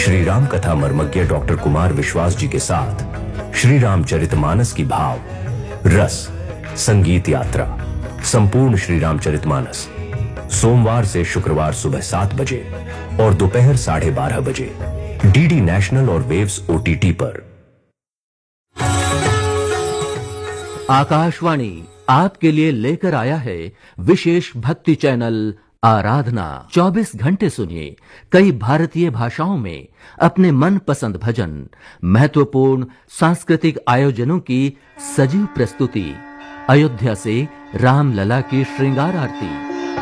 श्री राम कथा मर्मज्ञ डॉक्टर कुमार विश्वास जी के साथ श्री रामचरितमानस की भाव, रस, संगीत यात्रा, संपूर्ण श्री रामचरितमानस सोमवार से शुक्रवार सुबह 7 बजे और दोपहर 12:30 बजे डीडी नेशनल और वेव्स OTT पर। आकाशवाणी आपके लिए लेकर आया है विशेष भक्ति चैनल आराधना। 24 घंटे सुनिए कई भारतीय भाषाओं में अपने मनपसंद भजन, महत्वपूर्ण सांस्कृतिक आयोजनों की सजीव प्रस्तुति, अयोध्या से रामलला की श्रृंगार आरती,